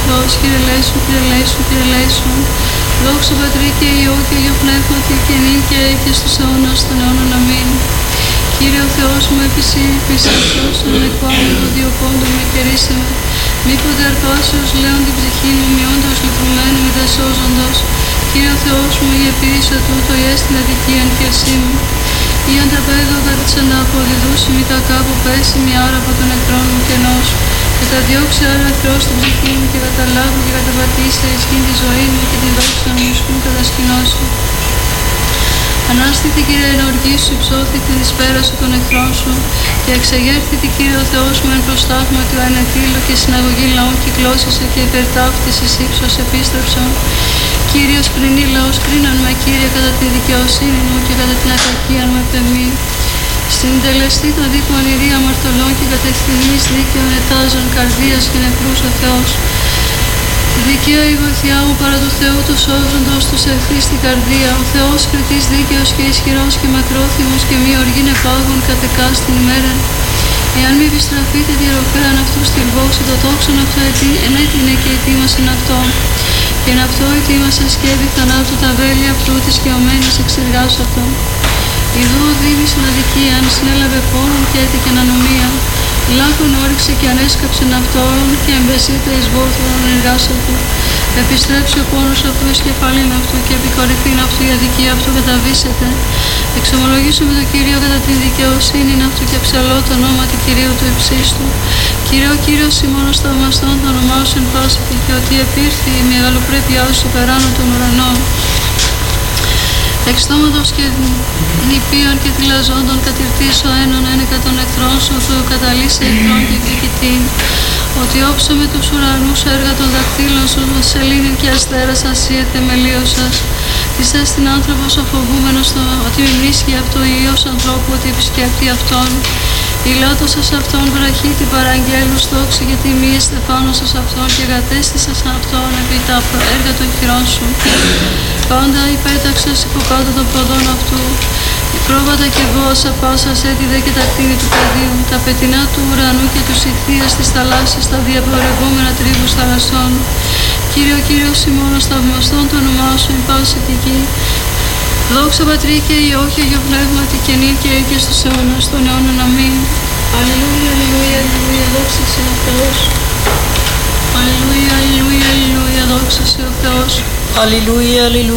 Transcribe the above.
Θεός, Κύριε ελέησον, Κύριε ελέησον, Κύριε ελέησον. Δόξα Πατρί και Υιό και Αγίου Πνεύματι και νυν και αεί και στους αιώνας των αιώνων. Αμήν. Κύριε ο Θεός μου, επισύσωσον εκπάμοντο διοπόντο με κερίσε με. Μήποτε αρπάσεως λέον την ψυχή μου, μειόντος λυπρωμένου μετασώζοντος. Κύριε ο Θεός μου, η επίησα τούτο η έστιν αδικίαν και εσύ μου. Ή αν τα πέδω κατά της αναποδιδούσι μη τα κάπου πέσει μια ώρα από τον εχθρόν μου κενός. Και τα διώξει άρα Θεός στην ψυχή μου και καταλάβω και καταπατήσει ισχύν τη ζωή μου και την δόξα μου ισχύν κατασκηνώσει. Ανάστηθη Κύριε εν οργή σου, υψώθη την δυσπέραση των εχθρών σου και εξεγέρθητη Κύριε ο Θεός μου εν προστάγματι ο ανετήλου και συναγωγή λαών κυκλώσισε και υπερτάφτισης ύψος επίστρεψον. Κύριος κρινή λαός κρίναν με Κύριε κατά τη δικαιοσύνη μου και κατά την ακακία μου επεμή. Στην τελεστή των δίκων ηρία αμαρτωλών και κατευθυνής δίκαιων ετάζων καρδίας και νεκρούς ο Θεός. Δικαία η βοηθειά μου παρά του Θεού του σώζοντος τους ευθύ στην καρδία. Ο Θεός κριτής δίκαιος και ισχυρός και μακρόθυμος και μη οργήν επάγων κατεκά στην ημέρα. Εάν μη επιστραφείτε τη ροφέαν αυτού στην βόξη, το τόξον αυτό ενέτεινε και ετοίμασεν αυτό. Και εν αυτό ετοίμασεν σκεύη θανάτου τα βέλη αυτού της και ομένης εξεργάσου αυτό. Ιδού οδήγησεν αδικίαν, συνέλαβε πόνον και έτεκεν ανομία. Λάκων όριξε και ανέσκαψεν αυτόν και εμπεσίτε εις βόθρον εργάσατο. Επιστρέψει ο πόνος αυτού εις κεφαλήν αυτού και επικορυφήν αυτού η αδικία αυτού καταβήσεται. Εξομολογήσουμε τον Κύριο κατά την δικαιοσύνη αυτού και ψαλώ το όνομα του Κυρίου του υψίστου. Κύριε ο Κύριος ημώνος θαυμαστών το όνομά σου εν πάση και ότι επήρθη η μεγαλοπρέπειά σου περάνω των ουρανών. Εξτόματος και νηπίων και θυλαζόντων κατηρτήσω έναν ένεκα των εχθρών σου, Θεού καταλύσει εχθρών και εκδικητήν. Ότι όψαμε τους ουρανούς έργα των δακτύλων σου, σελήνην και αστέρας ασύε θεμελίος σας. Της έστειν άνθρωπος ο φοβούμενος, ότι μνήσχει αυτό ο Υιός ανθρώπου, ότι επισκέπτει αυτόν. Ηλάτωσας αυτόν βραχή την παραγγέλους δόξη, γιατί μη εστεφάνωσας αυτόν και εγκατέστησας αυτόν επί τα έργα των χειρών σου. Πάντα υπέταξες υποκάτω των ποδών αυτού. Πρόβατα και βόασα πάσας έτιδε και τα κτίνη του πεδίου. Τα πετεινά του ουρανού και τους ηχθείας της θαλάσσης, τα διαπορευόμενα τρίβους θαλασσών. Κύριε ο Κύριος ημώνος θαυμαστών το όνομά σου εν πάση τη γη. Δόξα Πατρί και Υιό και Αγίου Πνεύματι και νυν και αεί και στους αιώνας των αιώνων. Αμήν. Αλληλούια, αλληλούια, αλληλούια, δόξα σε ο Θεός. Αλληλούια, αλληλούια, αλληλούια, δόξα σε ο Θεός. Αλληλούια, αλληλούια.